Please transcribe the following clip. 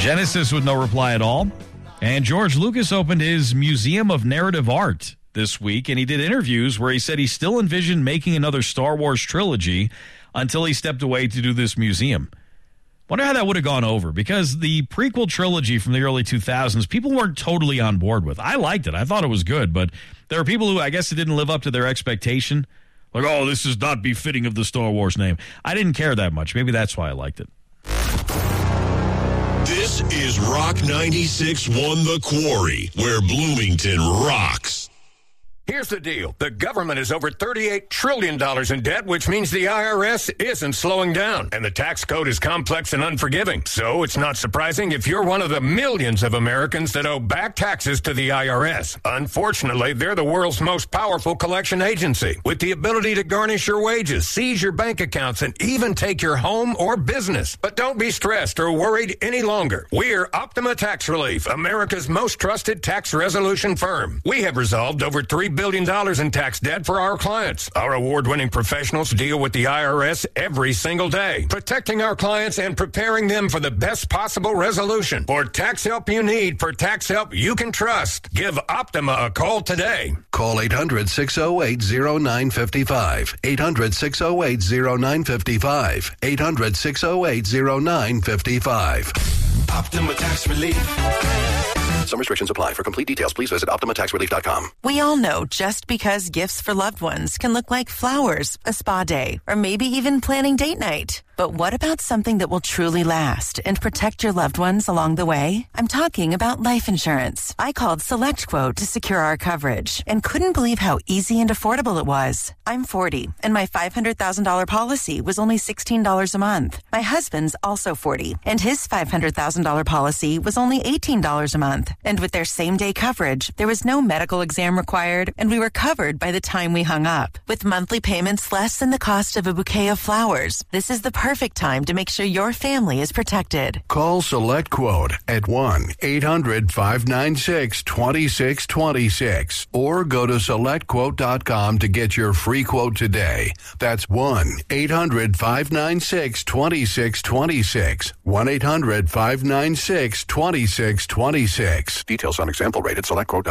Genesis with no reply at all. And George Lucas opened his Museum of Narrative Art this week, and he did interviews where he said he still envisioned making another Star Wars trilogy until he stepped away to do this museum. Wonder how that would have gone over, because the prequel trilogy from the early 2000s, people weren't totally on board with. I liked it. I thought it was good, but there are people who, I guess, it didn't live up to their expectation. Like, oh, this is not befitting of the Star Wars name. I didn't care that much. Maybe that's why I liked it. This is Rock 96.1 The Quarry, where Bloomington rocks. Here's the deal. The government is over $38 trillion in debt, which means the IRS isn't slowing down. And the tax code is complex and unforgiving. So it's not surprising if you're one of the millions of Americans that owe back taxes to the IRS. Unfortunately, they're the world's most powerful collection agency, with the ability to garnish your wages, seize your bank accounts, and even take your home or business. But don't be stressed or worried any longer. We're Optima Tax Relief, America's most trusted tax resolution firm. We have resolved over $3 billion in tax debt for our clients. Our award-winning professionals deal with the IRS every single day, protecting our clients and preparing them for the best possible resolution. For tax help you need, for tax help you can trust, give Optima a call today. Call 800-608-0955. 800-608-0955. 800-608-0955. Optima Tax Relief. Some restrictions apply. For complete details, please visit OptimaTaxRelief.com. We all know just because gifts for loved ones can look like flowers, a spa day, or maybe even planning date night. But what about something that will truly last and protect your loved ones along the way? I'm talking about life insurance. I called SelectQuote to secure our coverage and couldn't believe how easy and affordable it was. I'm 40, and my $500,000 policy was only $16 a month. My husband's also 40, and his $500,000 policy was only $18 a month. And with their same-day coverage, there was no medical exam required, and we were covered by the time we hung up. With monthly payments less than the cost of a bouquet of flowers, this is the perfect time to make sure your family is protected. Call SelectQuote at 1-800-596-2626 or go to SelectQuote.com to get your free quote today. That's 1-800-596-2626. 1-800-596-2626. Details on example rate at SelectQuote.com.